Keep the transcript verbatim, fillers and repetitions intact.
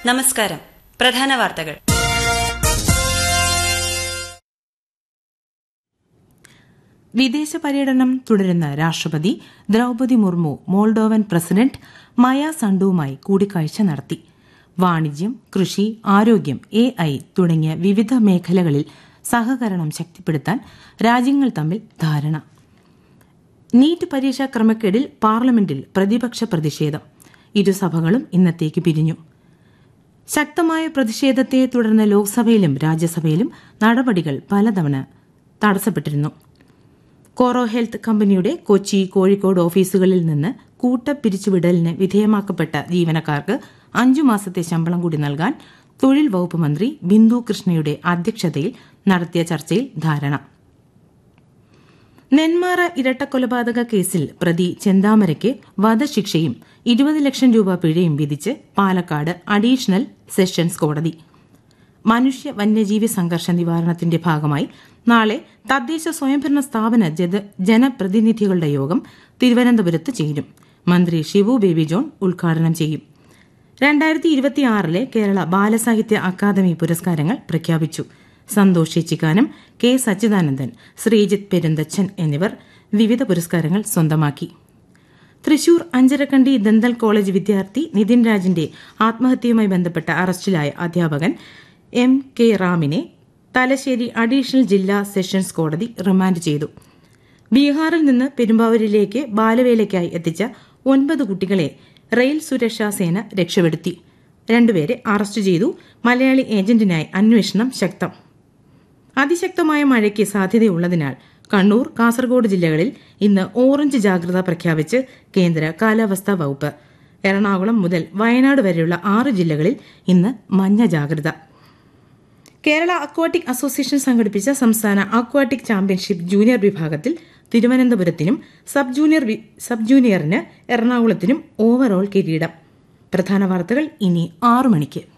നമസ്കാരം. പ്രധാന വാർത്തകൾ. വിദേശ പര്യടനം തുടരുന്ന രാഷ്ട്രപതി ദ്രൌപദി മുർമു മോൾഡോവൻ പ്രസിഡന്റ് മായ സണ്ടുവുമായി കൂടിക്കാഴ്ച നടത്തി. വാണിജ്യം, കൃഷി, ആരോഗ്യം, എ ഐ തുടങ്ങിയ വിവിധ മേഖലകളിൽ സഹകരണം ശക്തിപ്പെടുത്താൻ രാജ്യങ്ങൾ തമ്മിൽ ധാരണ. നീറ്റ് പരീക്ഷാ ക്രമക്കേടിൽ പാർലമെന്റിൽ പ്രതിപക്ഷ പ്രതിഷേധം. ഇരുസഭകളും ഇന്നത്തേക്ക് പിരിഞ്ഞു. ശക്തമായ പ്രതിഷേധത്തെ തുടർന്ന് ലോക്സഭയിലും രാജ്യസഭയിലും നടപടികൾ പലതവണ തടസ്സപ്പെട്ടിരുന്നു. കോറോ ഹെൽത്ത് കമ്പനിയുടെ കൊച്ചി, കോഴിക്കോട് ഓഫീസുകളിൽ നിന്ന് കൂട്ടപ്പിരിച്ചുവിടലിന് വിധേയമാക്കപ്പെട്ട ജീവനക്കാർക്ക് അഞ്ചു മാസത്തെ ശമ്പളം കൂടി നൽകാൻ തൊഴിൽ വകുപ്പ് മന്ത്രി ബിന്ദു കൃഷ്ണയുടെ അധ്യക്ഷതയിൽ നടത്തിയ ചർച്ചയിൽ ധാരണ. നെന്മാറ ഇരട്ടക്കൊലപാതക കേസിൽ പ്രതി ചെന്താമരയ്ക്ക് വധശിക്ഷയും ഇരുപത് ലക്ഷം രൂപ പിഴയും വിധിച്ച് പാലക്കാട് അഡീഷണൽ സെഷൻസ് കോടതി. മനുഷ്യ വന്യജീവി സംഘർഷ നിവാരണത്തിന്റെ ഭാഗമായി നാളെ തദ്ദേശ സ്വയംഭരണ സ്ഥാപന ജനപ്രതിനിധികളുടെ യോഗം തിരുവനന്തപുരത്ത് ചേരും. മന്ത്രി ഷിബു ബേബി ജോൺ ഉദ്ഘാടനം ചെയ്യും. രണ്ടായിരത്തി ഇരുപത്തിയാറിലെ കേരള ബാലസാഹിത്യ അക്കാദമി പുരസ്കാരങ്ങൾ പ്രഖ്യാപിച്ചു. സന്തോഷ് ചിക്കാനം, കെ സച്ചിദാനന്ദൻ, ശ്രീജിത്ത് പെരുന്തച്ചൻ എന്നിവർ വിവിധ പുരസ്കാരങ്ങൾ സ്വന്തമാക്കി. തൃശൂർ അഞ്ചരക്കണ്ടി ദന്തൽ കോളേജ് വിദ്യാർത്ഥി നിതിൻ രാജിന്റെ ആത്മഹത്യയുമായി ബന്ധപ്പെട്ട അറസ്റ്റിലായ അധ്യാപകൻ എം കെ റാമിനെ തലശ്ശേരി അഡീഷണൽ ജില്ലാ സെഷൻസ് കോടതി റിമാൻഡ് ചെയ്തു. ബീഹാറിൽ നിന്ന് പെരുമ്പാവൂരിലേക്ക് ബാലവേലയ്ക്കായി എത്തിച്ച ഒൻപത് കുട്ടികളെ റെയിൽ സുരക്ഷാ സേന രക്ഷപ്പെടുത്തി. രണ്ടുപേരെ അറസ്റ്റ് ചെയ്തു. മലയാളി ഏജന്റിനായി അന്വേഷണം ശക്തം. അതിശക്തമായ മഴയ്ക്ക് സാധ്യതയുള്ളതിനാൽ കണ്ണൂർ, കാസർഗോഡ് ജില്ലകളിൽ ഇന്ന് ഓറഞ്ച് ജാഗ്രത പ്രഖ്യാപിച്ച് കേന്ദ്ര കാലാവസ്ഥാ വകുപ്പ്. എറണാകുളം മുതൽ വയനാട് വരെയുള്ള ആറ് ജില്ലകളിൽ ഇന്ന് മഞ്ഞ ജാഗ്രത. കേരള അക്വാട്ടിക് അസോസിയേഷൻ സംഘടിപ്പിച്ച സംസ്ഥാന അക്വാട്ടിക് ചാമ്പ്യൻഷിപ്പ് ജൂനിയർ വിഭാഗത്തിൽ തിരുവനന്തപുരത്തിനും സബ് ജൂനിയർ സബ് ജൂനിയറിന് എറണാകുളത്തിനും ഓവറോൾ കിരീടം. പ്രധാന വാർത്തകൾ ഇനി ആറു മണിക്ക്.